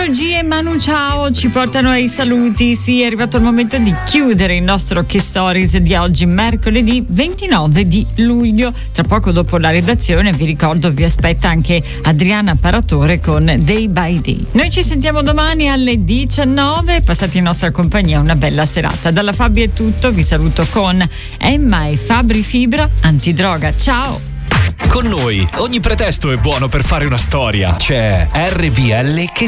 regia e Manu Ciao ci portano ai saluti. Sì, è arrivato il momento di chiudere il nostro Che Stories di oggi, mercoledì 29 di luglio. Tra poco dopo la redazione, vi ricordo, vi aspetta anche Adriana Paratore con Day by Day. Noi ci sentiamo domani alle 19. Passate in nostra compagnia una bella serata. Dalla Fabi è tutto, vi saluto con Emma e Fabri Fibra Antidroga. Ciao! Con noi ogni pretesto è buono per fare una storia. C'è RVL Che